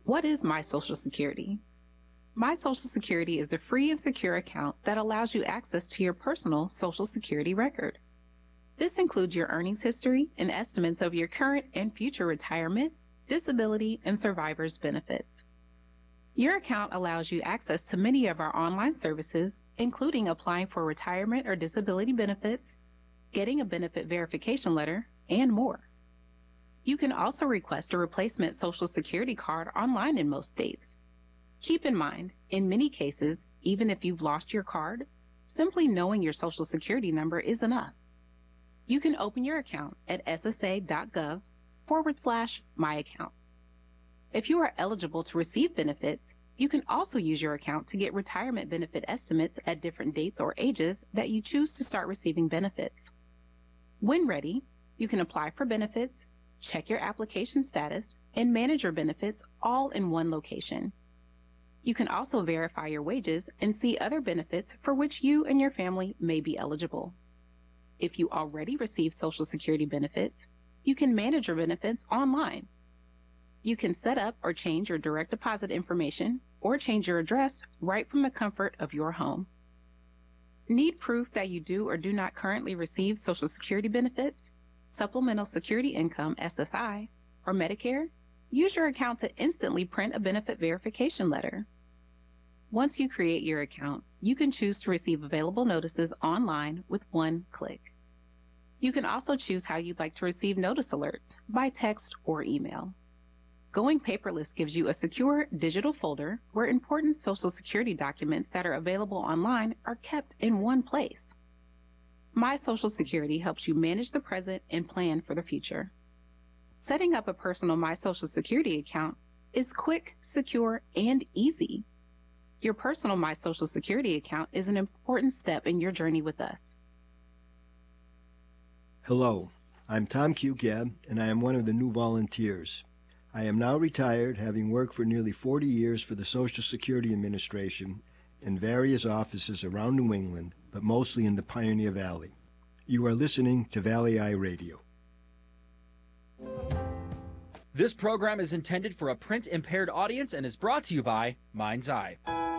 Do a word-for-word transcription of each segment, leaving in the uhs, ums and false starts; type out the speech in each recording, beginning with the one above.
What is My Social Security? My Social Security is a free and secure account that allows you access to your personal Social Security record. This includes your earnings history and estimates of your current and future retirement, disability, and survivor's benefits. Your account allows you access to many of our online services, including applying for retirement or disability benefits, getting a benefit verification letter, and more. You can also request a replacement Social Security card online in most states. Keep in mind, in many cases, even if you've lost your card, simply knowing your Social Security number is enough. You can open your account at ssa.gov forward slash my account. If you are eligible to receive benefits, you can also use your account to get retirement benefit estimates at different dates or ages that you choose to start receiving benefits. When ready, you can apply for benefits, check your application status, and manage your benefits all in one location. You can also verify your wages and see other benefits for which you and your family may be eligible. If you already receive Social Security benefits, you can manage your benefits online. You can set up or change your direct deposit information or change your address right from the comfort of your home. Need proof that you do or do not currently receive Social Security benefits, Supplemental Security Income S S I, or Medicare? Use your account to instantly print a benefit verification letter. Once you create your account, you can choose to receive available notices online with one click. You can also choose how you'd like to receive notice alerts, by text or email. Going paperless gives you a secure digital folder where important Social Security documents that are available online are kept in one place. My Social Security helps you manage the present and plan for the future. Setting up a personal My Social Security account is quick, secure, and easy. Your personal My Social Security account is an important step in your journey with us. Hello, I'm Tom Cucab, and I am one of the new volunteers. I am now retired, having worked for nearly forty years for the Social Security Administration in various offices around New England, but mostly in the Pioneer Valley. You are listening to Valley Eye Radio. This program is intended for a print-impaired audience and is brought to you by Mind's Eye.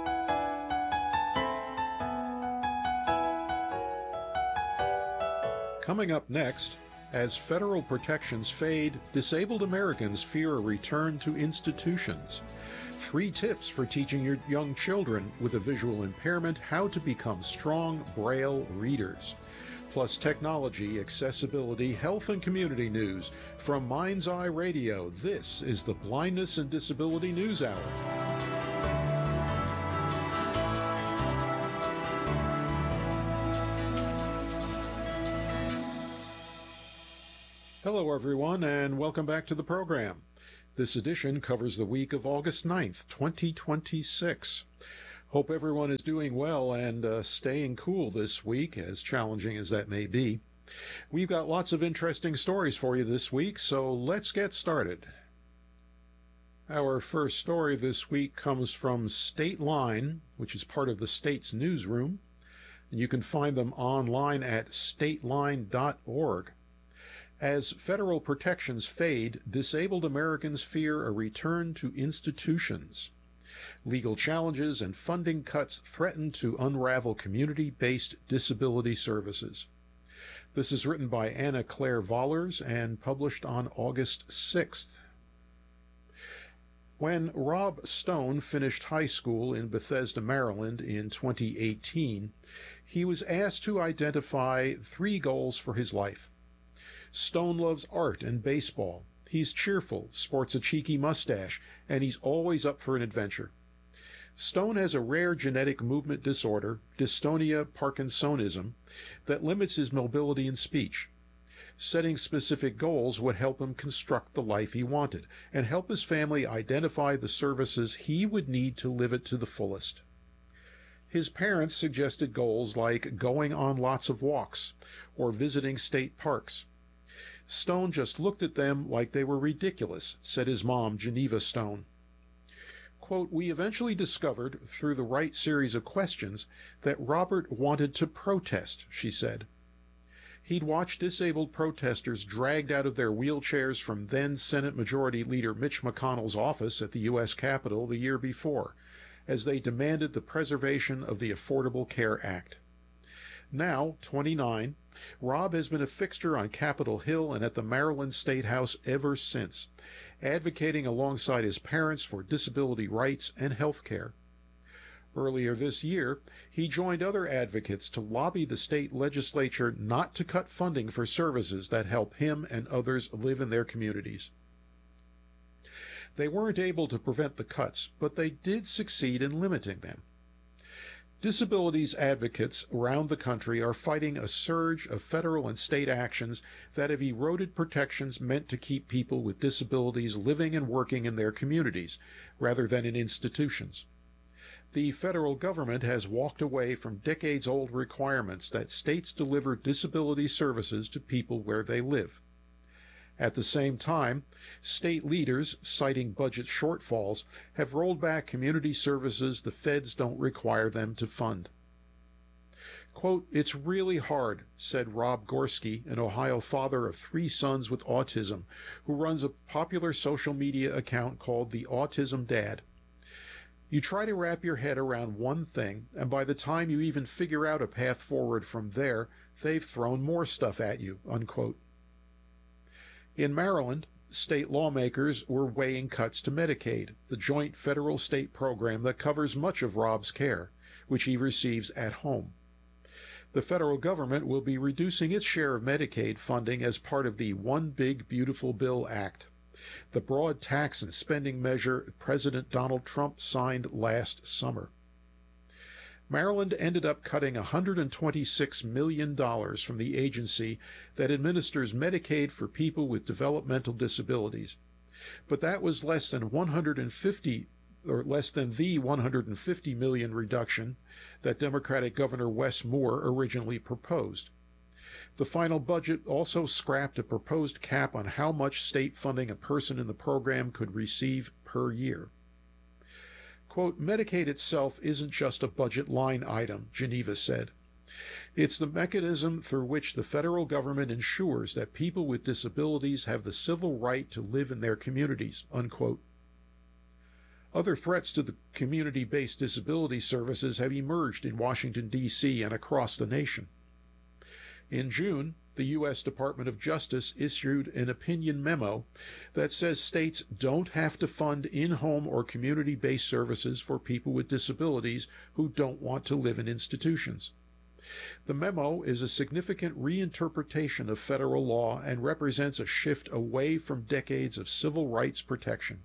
Coming up next, as federal protections fade, disabled Americans fear a return to institutions. Three tips for teaching your young children with a visual impairment how to become strong Braille readers. Plus technology, accessibility, health, and community news. From Mind's Eye Radio, this is the Blindness and Disability News Hour. Hello, everyone, and welcome back to the program. This edition covers the week of August ninth, twenty twenty-six. Hope everyone is doing well and uh, staying cool this week, as challenging as that may be. We've got lots of interesting stories for you this week, so let's get started. Our first story this week comes from State Line, which is part of the state's newsroom, and you can find them online at state line dot org. As federal protections fade, disabled Americans fear a return to institutions. Legal challenges and funding cuts threaten to unravel community-based disability services. This is written by Anna Claire Vollers and published on August sixth. When Rob Stone finished high school in Bethesda, Maryland in twenty eighteen, he was asked to identify three goals for his life. Stone loves art and baseball. He's cheerful, sports a cheeky mustache, and he's always up for an adventure. Stone has a rare genetic movement disorder, dystonia Parkinsonism, that limits his mobility and speech. Setting specific goals would help him construct the life he wanted and help his family identify the services he would need to live it to the fullest. His parents suggested goals like going on lots of walks or visiting state parks. Stone just looked at them like they were ridiculous, said his mom, Geneva Stone. Quote, we eventually discovered, through the right series of questions, that Robert wanted to protest, she said. He'd watched disabled protesters dragged out of their wheelchairs from then Senate Majority Leader Mitch McConnell's office at the U S Capitol the year before, as they demanded the preservation of the Affordable Care Act. Now, twenty-nine, Rob has been a fixture on Capitol Hill and at the Maryland State House ever since, advocating alongside his parents for disability rights and health care. Earlier this year, he joined other advocates to lobby the state legislature not to cut funding for services that help him and others live in their communities. They weren't able to prevent the cuts, but they did succeed in limiting them. Disabilities advocates around the country are fighting a surge of federal and state actions that have eroded protections meant to keep people with disabilities living and working in their communities, rather than in institutions. The federal government has walked away from decades-old requirements that states deliver disability services to people where they live. At the same time, state leaders, citing budget shortfalls, have rolled back community services the feds don't require them to fund. Quote, "It's really hard," said Rob Gorski, an Ohio father of three sons with autism, who runs a popular social media account called The Autism Dad. You try to wrap your head around one thing, and by the time you even figure out a path forward from there, they've thrown more stuff at you, unquote. In Maryland, state lawmakers were weighing cuts to Medicaid, the joint federal-state program that covers much of Rob's care, which he receives at home. The federal government will be reducing its share of Medicaid funding as part of the One Big Beautiful Bill Act, the broad tax and spending measure President Donald Trump signed last summer. Maryland ended up cutting one hundred twenty-six million dollars from the agency that administers Medicaid for people with developmental disabilities, but that was less than one hundred fifty or less than the one hundred fifty million dollars reduction that Democratic Governor Wes Moore originally proposed. The final budget also scrapped a proposed cap on how much state funding a person in the program could receive per year. Quote, "Medicaid itself isn't just a budget line item," Geneva said. "It's the mechanism through which the federal government ensures that people with disabilities have the civil right to live in their communities," unquote. Other threats to the community-based disability services have emerged in Washington, D C and across the nation. In June, the U S Department of Justice issued an opinion memo that says states don't have to fund in-home or community-based services for people with disabilities who don't want to live in institutions. The memo is a significant reinterpretation of federal law and represents a shift away from decades of civil rights protection.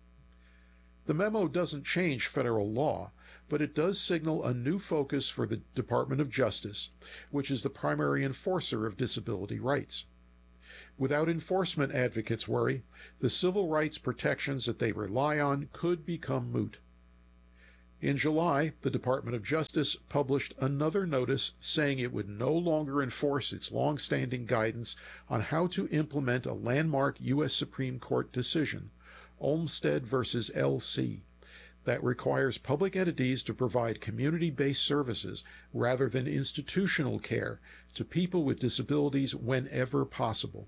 The memo doesn't change federal law, but it does signal a new focus for the Department of Justice, which is the primary enforcer of disability rights. Without enforcement, advocates worry, the civil rights protections that they rely on could become moot. In July, the Department of Justice published another notice saying it would no longer enforce its long-standing guidance on how to implement a landmark U S Supreme Court decision, Olmstead versus L C, that requires public entities to provide community-based services rather than institutional care to people with disabilities whenever possible.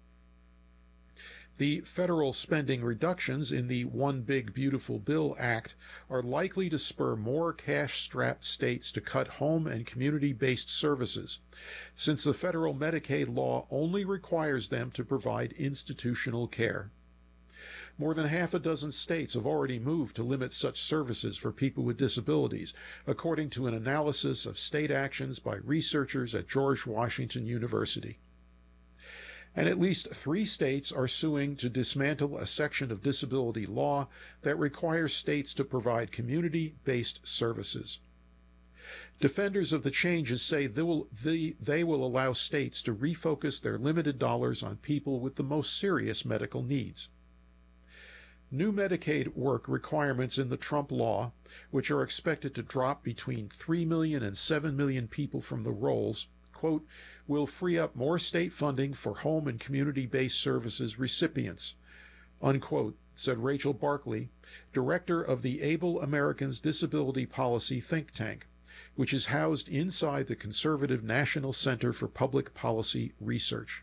The federal spending reductions in the One Big Beautiful Bill Act are likely to spur more cash-strapped states to cut home and community-based services, since the federal Medicaid law only requires them to provide institutional care. More than half a dozen states have already moved to limit such services for people with disabilities, according to an analysis of state actions by researchers at George Washington University. And at least three states are suing to dismantle a section of disability law that requires states to provide community-based services. Defenders of the changes say they will, they, they will allow states to refocus their limited dollars on people with the most serious medical needs. New Medicaid work requirements in the Trump law, which are expected to drop between three million and seven million people from the rolls, quote, will free up more state funding for home and community-based services recipients, unquote, said Rachel Barkley, director of the Able Americans Disability Policy think tank, which is housed inside the conservative National Center for Public Policy Research.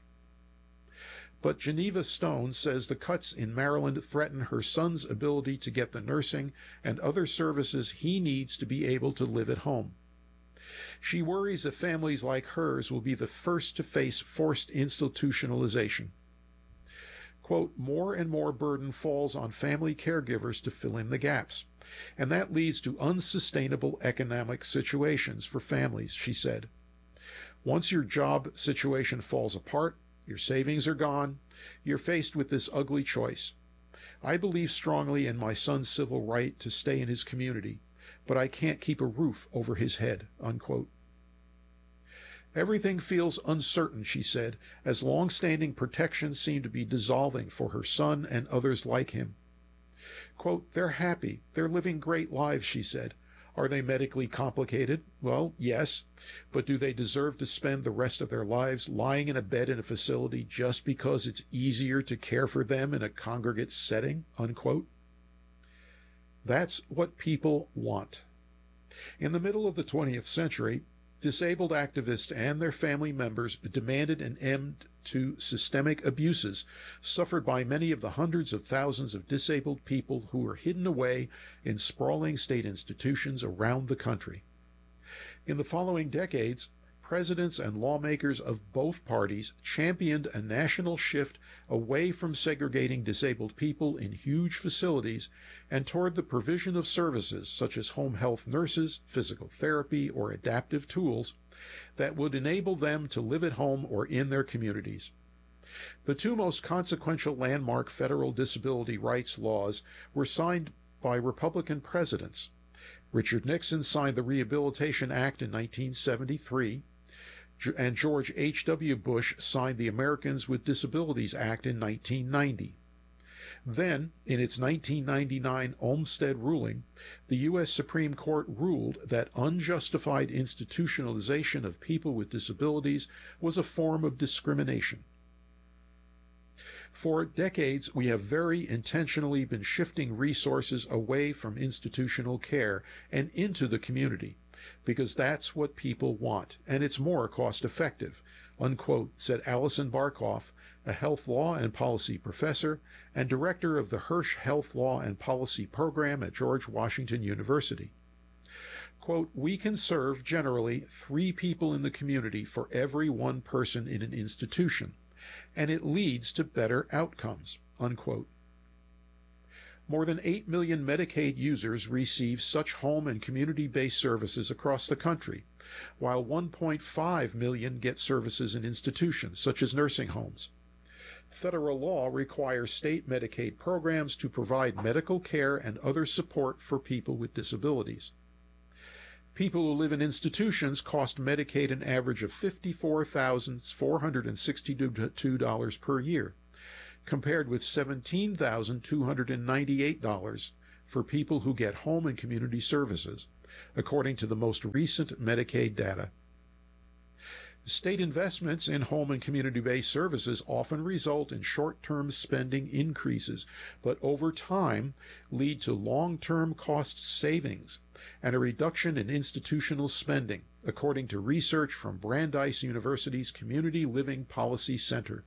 But Geneva Stone says the cuts in Maryland threaten her son's ability to get the nursing and other services he needs to be able to live at home. She worries that families like hers will be the first to face forced institutionalization. Quote, more and more burden falls on family caregivers to fill in the gaps, and that leads to unsustainable economic situations for families, she said. Once your job situation falls apart, your savings are gone, you're faced with this ugly choice. I believe strongly in my son's civil right to stay in his community, but I can't keep a roof over his head, unquote. Everything feels uncertain, she said, as long-standing protections seem to be dissolving for her son and others like him. Quote, they're happy, they're living great lives, she said. Are they medically complicated? Well, yes, but do they deserve to spend the rest of their lives lying in a bed in a facility just because it's easier to care for them in a congregate setting, unquote? That's what people want. In the middle of the twentieth century, disabled activists and their family members demanded an end to systemic abuses suffered by many of the hundreds of thousands of disabled people who were hidden away in sprawling state institutions around the country. In the following decades, presidents and lawmakers of both parties championed a national shift away from segregating disabled people in huge facilities and toward the provision of services such as home health nurses, physical therapy, or adaptive tools that would enable them to live at home or in their communities. The two most consequential landmark federal disability rights laws were signed by Republican presidents. Richard Nixon signed the Rehabilitation Act in nineteen seventy-three, and George H W Bush signed the Americans with Disabilities Act in nineteen ninety. Then, in its nineteen ninety-nine Olmstead ruling, the U S Supreme Court ruled that unjustified institutionalization of people with disabilities was a form of discrimination. For decades, we have very intentionally been shifting resources away from institutional care and into the community, because that's what people want, and it's more cost-effective, unquote, said Allison Barkoff, a health law and policy professor and director of the Hirsch Health Law and Policy Program at George Washington University. Quote, we can serve generally three people in the community for every one person in an institution, and it leads to better outcomes, unquote. More than eight million Medicaid users receive such home and community-based services across the country, while one point five million get services in institutions, such as nursing homes. Federal law requires state Medicaid programs to provide medical care and other support for people with disabilities. People who live in institutions cost Medicaid an average of fifty-four thousand four hundred sixty-two dollars per year, compared with seventeen thousand two hundred ninety-eight dollars for people who get home and community services, according to the most recent Medicaid data. State investments in home and community-based services often result in short-term spending increases, but over time lead to long-term cost savings and a reduction in institutional spending, according to research from Brandeis University's Community Living Policy Center.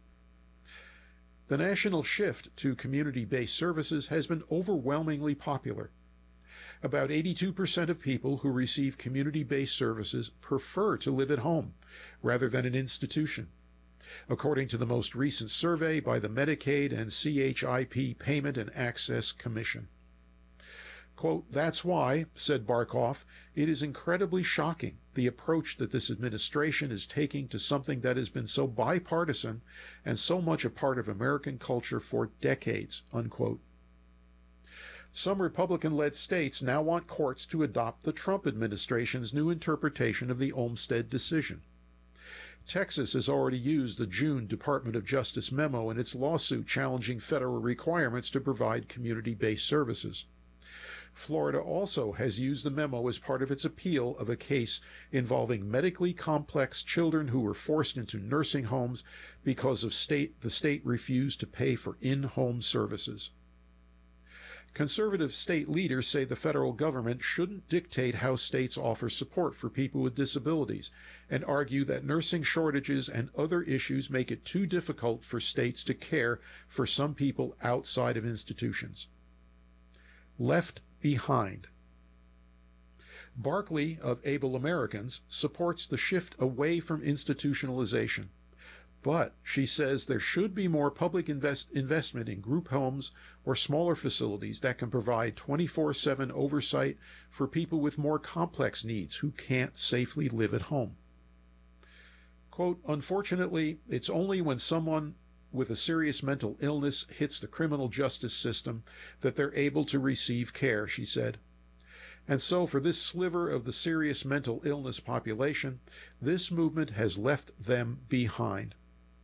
The national shift to community-based services has been overwhelmingly popular. About eighty-two percent of people who receive community-based services prefer to live at home rather than an institution, according to the most recent survey by the Medicaid and C H I P Payment and Access Commission. Quote, that's why, said Barkoff, it is incredibly shocking the approach that this administration is taking to something that has been so bipartisan and so much a part of American culture for decades, unquote. Some Republican-led states now want courts to adopt the Trump administration's new interpretation of the Olmstead decision. Texas has already used the June Department of Justice memo in its lawsuit challenging federal requirements to provide community-based services. Florida also has used the memo as part of its appeal of a case involving medically complex children who were forced into nursing homes because of state the state refused to pay for in-home services. Conservative state leaders say the federal government shouldn't dictate how states offer support for people with disabilities, and argue that nursing shortages and other issues make it too difficult for states to care for some people outside of institutions. Left behind. Barclay of Able Americans supports the shift away from institutionalization. But she says there should be more public invest investment in group homes or smaller facilities that can provide twenty-four seven oversight for people with more complex needs who can't safely live at home. Quote, unfortunately, it's only when someone with a serious mental illness hits the criminal justice system that they're able to receive care, she said. And so for this sliver of the serious mental illness population, this movement has left them behind.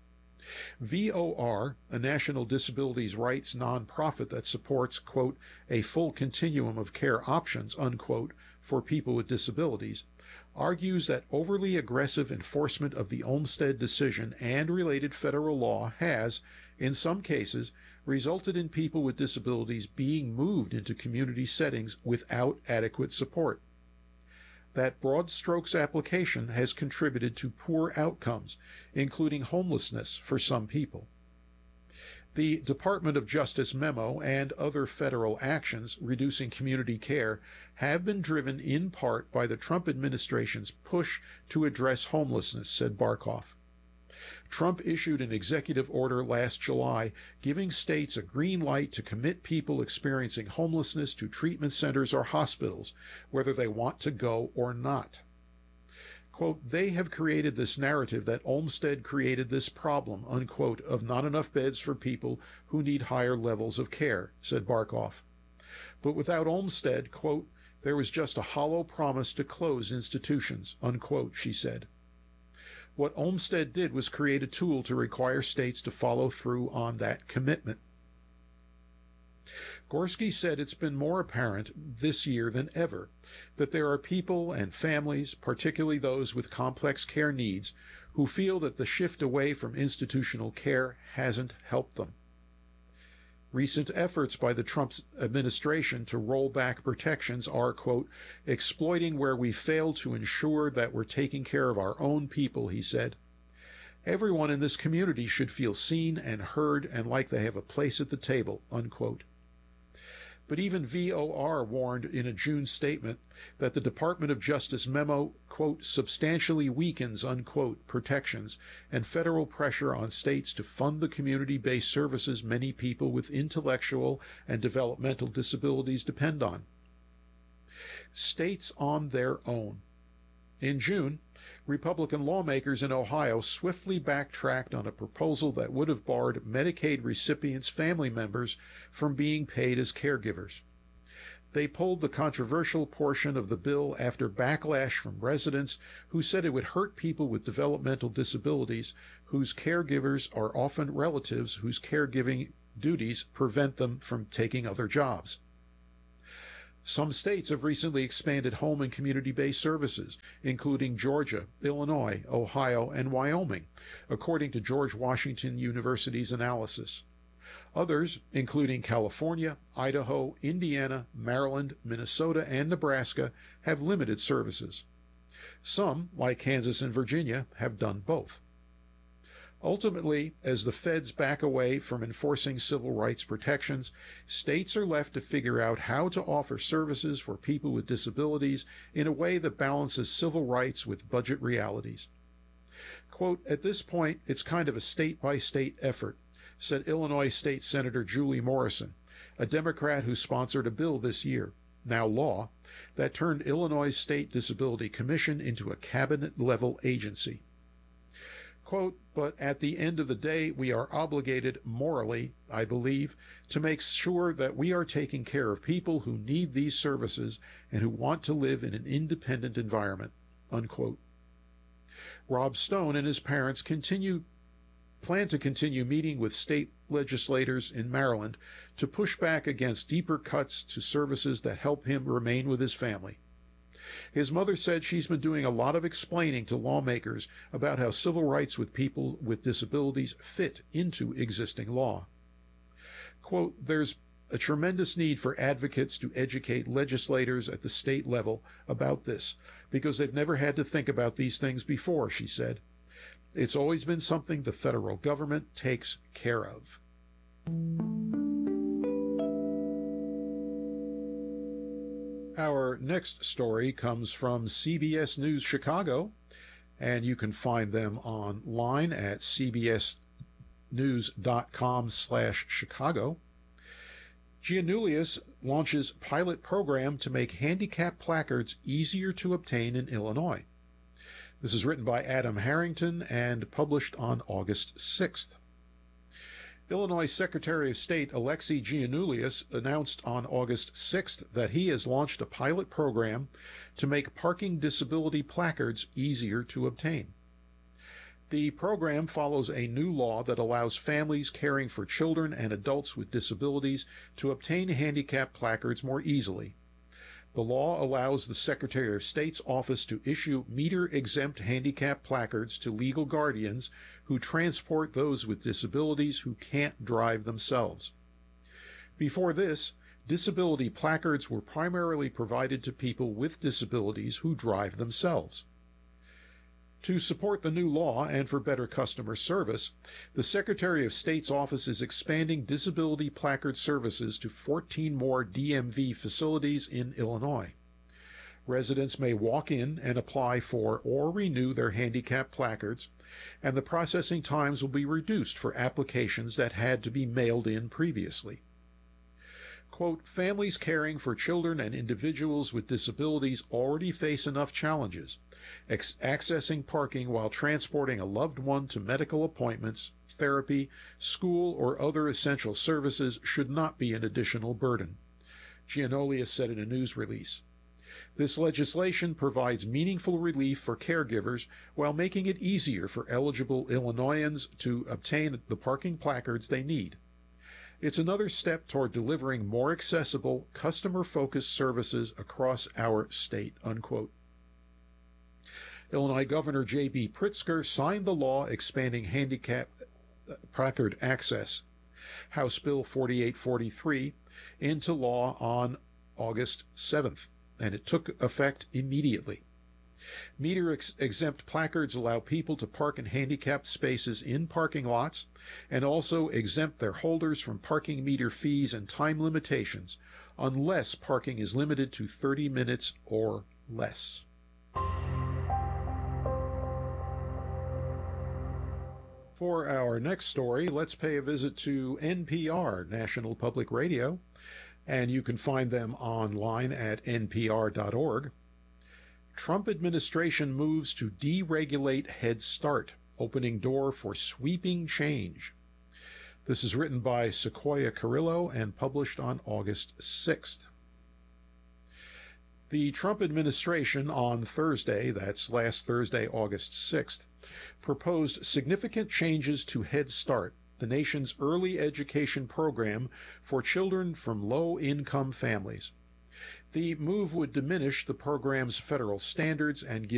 V O R, a national disabilities rights nonprofit that supports, quote, a full continuum of care options, unquote, for people with disabilities, argues that overly aggressive enforcement of the Olmstead decision and related federal law has, in some cases, resulted in people with disabilities being moved into community settings without adequate support. That broad strokes application has contributed to poor outcomes, including homelessness for some people. The Department of Justice memo and other federal actions reducing community care have been driven in part by the Trump administration's push to address homelessness, said Barkoff. Trump issued an executive order last July giving states a green light to commit people experiencing homelessness to treatment centers or hospitals, whether they want to go or not. Quote, they have created this narrative that Olmstead created this problem, unquote, of not enough beds for people who need higher levels of care, said Barkoff. But without Olmstead, quote, there was just a hollow promise to close institutions, unquote, she said. What Olmstead did was create a tool to require states to follow through on that commitment. Gorski said it's been more apparent this year than ever that there are people and families, particularly those with complex care needs, who feel that the shift away from institutional care hasn't helped them. Recent efforts by the Trump administration to roll back protections are, quote, exploiting where we failed to ensure that we're taking care of our own people, he said. Everyone in this community should feel seen and heard and like they have a place at the table, unquote. But even V O R warned in a June statement that the Department of Justice memo, quote, substantially weakens, unquote, protections and federal pressure on states to fund the community-based services many people with intellectual and developmental disabilities depend on. States on their own. In June, Republican lawmakers in Ohio swiftly backtracked on a proposal that would have barred Medicaid recipients' family members from being paid as caregivers. They pulled the controversial portion of the bill after backlash from residents who said it would hurt people with developmental disabilities whose caregivers are often relatives whose caregiving duties prevent them from taking other jobs. Some states have recently expanded home and community-based services, including Georgia, Illinois, Ohio, and Wyoming, according to George Washington University's analysis. Others, including California, Idaho, Indiana, Maryland, Minnesota, and Nebraska, have limited services. Some, like Kansas and Virginia, have done both. Ultimately, as the feds back away from enforcing civil rights protections, states are left to figure out how to offer services for people with disabilities in a way that balances civil rights with budget realities. Quote, at this point, it's kind of a state-by-state effort, said Illinois State Senator Julie Morrison, a Democrat who sponsored a bill this year, now law, that turned Illinois State Disability Commission into a cabinet-level agency. Quote, but at the end of the day, we are obligated morally, I believe, to make sure that we are taking care of people who need these services and who want to live in an independent environment, unquote. Rob Stone and his parents continue, plan to continue meeting with state legislators in Maryland to push back against deeper cuts to services that help him remain with his family. His mother said she's been doing a lot of explaining to lawmakers about how civil rights with people with disabilities fit into existing law. Quote, there's a tremendous need for advocates to educate legislators at the state level about this, because they've never had to think about these things before, she said. It's always been something the federal government takes care of. Our next story comes from C B S News Chicago, and you can find them online at c b s news dot com slash Chicago. Giannoulias launches pilot program to make handicap placards easier to obtain in Illinois. This is written by Adam Harrington and published on August sixth. Illinois Secretary of State Alexei Giannoulias announced on August sixth that he has launched a pilot program to make parking disability placards easier to obtain. The program follows a new law that allows families caring for children and adults with disabilities to obtain handicap placards more easily. The law allows the Secretary of State's office to issue meter-exempt handicap placards to legal guardians who transport those with disabilities who can't drive themselves. Before this, disability placards were primarily provided to people with disabilities who drive themselves. To support the new law and for better customer service, the Secretary of State's office is expanding disability placard services to fourteen more D M V facilities in Illinois. Residents may walk in and apply for or renew their handicap placards, and the processing times will be reduced for applications that had to be mailed in previously. Quote, families caring for children and individuals with disabilities already face enough challenges. Ex- accessing parking while transporting a loved one to medical appointments, therapy, school, or other essential services should not be an additional burden, Giannoulias said in a news release. This legislation provides meaningful relief for caregivers while making it easier for eligible Illinoisans to obtain the parking placards they need. It's another step toward delivering more accessible, customer-focused services across our state, unquote. Illinois Governor J B Pritzker signed the law expanding handicap placard access, House Bill forty-eight forty-three, into law on August seventh, and it took effect immediately. Meter-exempt placards allow people to park in handicapped spaces in parking lots and also exempt their holders from parking meter fees and time limitations unless parking is limited to thirty minutes or less. For our next story, let's pay a visit to N P R, National Public Radio, and you can find them online at n p r dot org. Trump administration moves to deregulate Head Start, opening door for sweeping change. This is written by Sequoia Carrillo and published on August sixth. The Trump administration on Thursday, that's last Thursday, August sixth, proposed significant changes to Head Start, the nation's early education program for children from low-income families. The move would diminish the program's federal standards and give